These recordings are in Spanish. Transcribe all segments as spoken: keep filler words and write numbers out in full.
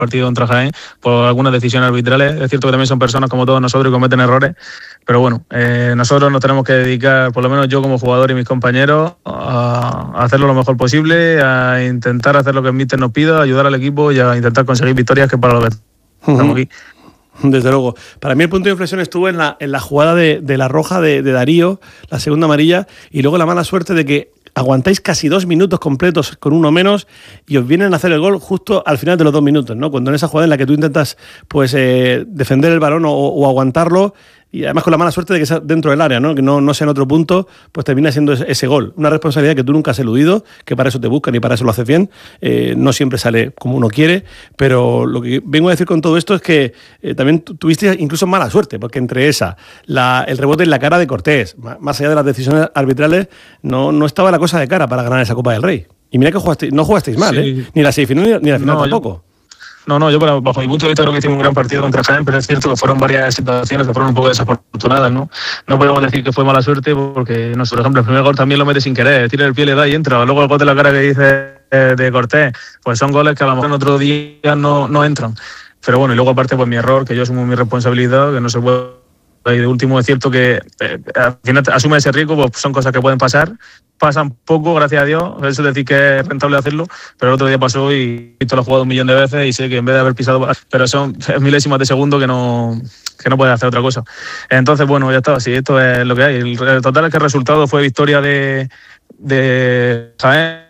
partido contra Jaén por algunas decisiones arbitrales. Es cierto que también son personas como todos nosotros y cometen errores, pero bueno, eh, nosotros nos tenemos que dedicar, por lo menos yo como jugador y mis compañeros, a, a hacerlo lo mejor posible, a intentar hacer lo que el míster nos pida, ayudar al equipo y a intentar conseguir victorias, que para lo que estamos aquí. Desde luego. Para mí el punto de inflexión estuvo en la, en la jugada de, de la roja de, de Darío, la segunda amarilla, y luego la mala suerte de que aguantáis casi dos minutos completos con uno menos y os vienen a hacer el gol justo al final de los dos minutos, ¿no? Cuando en esa jugada en la que tú intentas pues eh, defender el balón o, o aguantarlo, y además con la mala suerte de que sea dentro del área, ¿no? Que no, no sea en otro punto, pues termina siendo ese, ese gol. Una responsabilidad que tú nunca has eludido, que para eso te buscan y para eso lo haces bien. Eh, no siempre sale como uno quiere, pero lo que vengo a decir con todo esto es que eh, también tuviste incluso mala suerte, porque entre esa, la, el rebote en la cara de Cortés, más allá de las decisiones arbitrales, no, no estaba la cosa de cara para ganar esa Copa del Rey. Y mira que jugasteis, no jugasteis mal, sí. ¿eh? Ni la semifinal ni, ni la final no, tampoco. Yo... No, no, yo bajo mi punto de vista creo que hicimos un gran partido contra Jaén, pero es cierto que fueron varias situaciones que fueron un poco desafortunadas, ¿no? No podemos decir que fue mala suerte porque, no sé, por ejemplo, el primer gol también lo mete sin querer, tira el pie, le da y entra. Luego el gol de la cara que dice eh, de Cortés, pues son goles que a lo mejor en otro día no, no entran. Pero bueno, y luego aparte pues mi error, que yo asumo mi responsabilidad, que no se puede... Y de último es cierto que eh, al final asume ese riesgo, pues son cosas que pueden pasar, pasan poco, gracias a Dios, eso es decir que es rentable hacerlo, pero el otro día pasó y esto lo he jugado un millón de veces y sé que en vez de haber pisado, pero son milésimas de segundo que no, que no puedes hacer otra cosa. Entonces bueno, ya está, sí, esto es lo que hay. El, el total es que el resultado fue victoria de, de Jaén,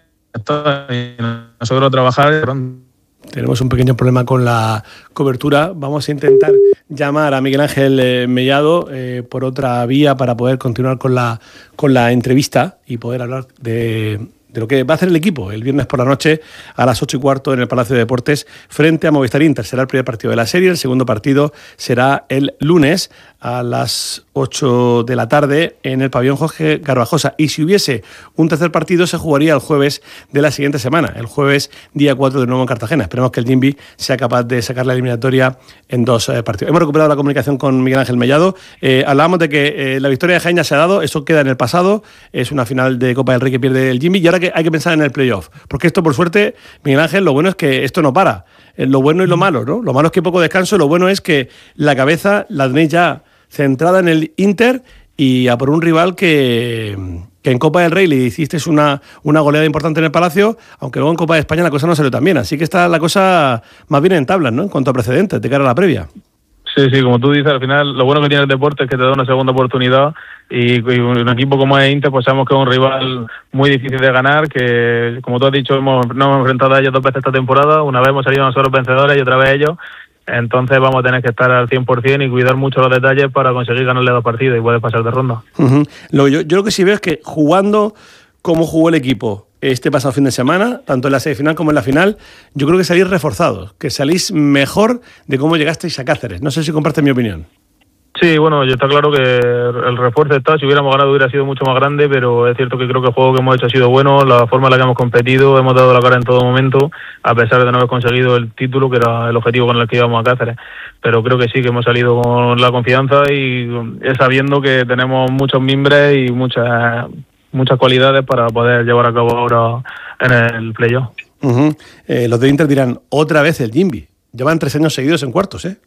y nosotros a trabajar. Tenemos un pequeño problema con la cobertura. Vamos a intentar llamar a Miguel Ángel eh, Mellado eh, por otra vía para poder continuar con la, con la entrevista y poder hablar de, de lo que va a hacer el equipo el viernes por la noche a las ocho y cuarto en el Palacio de Deportes frente a Movistar Inter. Será el primer partido de la serie, el segundo partido será el lunes a las ocho de la tarde en el pabellón Jorge Garbajosa. Y si hubiese un tercer partido, se jugaría el jueves de la siguiente semana, el jueves día cuatro de nuevo en Cartagena. Esperemos que el Jimby sea capaz de sacar la eliminatoria en dos eh, partidos. Hemos recuperado la comunicación con Miguel Ángel Mellado. Eh, hablábamos de que eh, la victoria de Jaén ya se ha dado, eso queda en el pasado, es una final de Copa del Rey que pierde el Jimby y ahora que hay que pensar en el playoff. Porque esto, por suerte, Miguel Ángel, lo bueno es que esto no para. Eh, lo bueno y lo malo, ¿no? Lo malo es que hay poco descanso, lo bueno es que la cabeza la tenéis ya centrada en el Inter y a por un rival que, que en Copa del Rey le hiciste una, una goleada importante en el Palacio, aunque luego en Copa de España la cosa no salió tan bien. Así que está la cosa más bien en tablas, ¿no? En cuanto a precedentes, de cara a la previa. Sí, sí, como tú dices, al final lo bueno que tiene el deporte es que te da una segunda oportunidad y, y un equipo como es Inter, pues sabemos que es un rival muy difícil de ganar, que como tú has dicho, hemos, nos hemos enfrentado a ellos dos veces esta temporada, una vez hemos salido nosotros vencedores y otra vez ellos. Entonces vamos a tener que estar al cien por ciento y cuidar mucho los detalles para conseguir ganarle dos partidos y poder pasar de ronda. Uh-huh. Lo, yo, yo lo que sí veo es que jugando como jugó el equipo este pasado fin de semana, tanto en la semifinal como en la final, yo creo que salís reforzados, que salís mejor de cómo llegasteis a Cáceres. No sé si compartes mi opinión. Sí, bueno, ya está claro que el refuerzo está, si hubiéramos ganado hubiera sido mucho más grande, pero es cierto que creo que el juego que hemos hecho ha sido bueno, la forma en la que hemos competido, hemos dado la cara en todo momento, a pesar de no haber conseguido el título, que era el objetivo con el que íbamos a Cáceres. Pero creo que sí, que hemos salido con la confianza y sabiendo que tenemos muchos mimbres y muchas muchas cualidades para poder llevar a cabo ahora en el playoff. Uh-huh. Eh, los de Inter dirán, otra vez el Jimby. Llevan tres años seguidos en cuartos, ¿eh?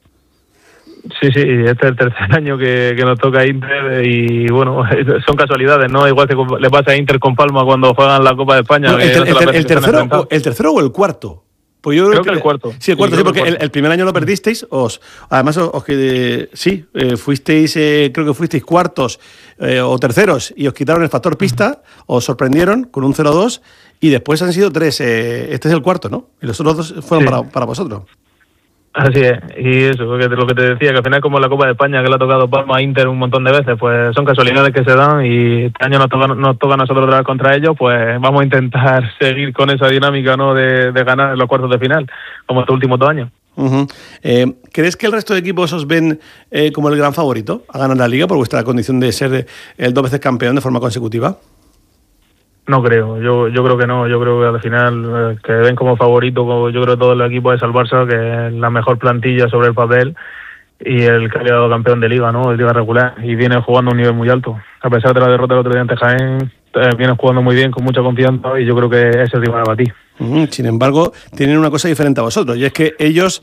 Sí, sí, este es el tercer año que, que nos toca a Inter y bueno, son casualidades, ¿no? Igual que le pasa a Inter con Palma cuando juegan la Copa de España. No, el, ter, el, ter, el, tercero, ¿El tercero o el cuarto? Pues yo creo, creo que, que el cuarto. Sí, el cuarto, sí, sí porque el, el primer año lo perdisteis, os, además os, os que sí, eh, fuisteis, eh, creo que fuisteis cuartos eh, o terceros y os quitaron el factor pista, os sorprendieron con un cero dos y después han sido tres, eh, este es el cuarto, ¿no? Y los otros dos fueron sí. para, para vosotros. Así es, y eso, porque lo que te decía, que al final como la Copa de España, que le ha tocado Palma a Inter un montón de veces, pues son casualidades que se dan y este año nos toca, nos toca a nosotros otra vez contra ellos, pues vamos a intentar seguir con esa dinámica, ¿no?, de, de ganar en los cuartos de final, como estos últimos dos años. Uh-huh. Eh, ¿Crees que el resto de equipos os ven eh, como el gran favorito a ganar la Liga por vuestra condición de ser el dos veces campeón de forma consecutiva? No creo, yo yo creo que no, yo creo que al final eh, que ven como favorito, como yo creo que todo el equipo es al Barça, que es la mejor plantilla sobre el papel y el que ha quedado campeón de Liga, ¿no?, de Liga regular, y viene jugando a un nivel muy alto. A pesar de la derrota del otro día ante Jaén, eh, viene jugando muy bien, con mucha confianza y yo creo que es el rival a batir. Sin embargo, tienen una cosa diferente a vosotros, y es que ellos